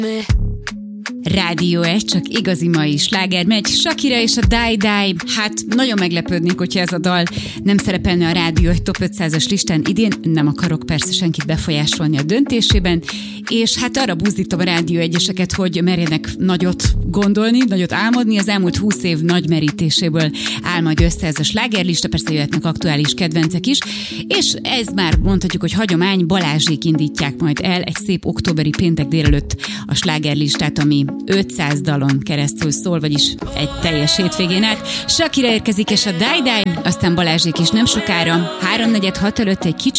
Rádió 1, csak igazi mai sláger megy. Shakira és a Die Die. Hát nagyon meglepődnék, hogyha ez a dal nem szerepelne a Rádió 1 Top 500-as listán idén. Nem akarok persze senkit befolyásolni a döntésében. És hát arra buzdítom a Rádió 1-eseket, hogy merjenek nagyot gondolni, nagyot álmodni. Az elmúlt 20 év nagy merítéséből áll majd össze ez a slágerlista, persze jöhetnek aktuális kedvencek is. És ez már mondhatjuk, hogy hagyomány, Balázsék indítják majd el egy szép októberi péntek délelőtt a slágerlistát, ami 500 dalon keresztül szól, vagyis egy teljes hétvégén át. Shakira érkezik és a Die Die, aztán Balázsék is nem sokára, 3-4-6 előtt egy kicsit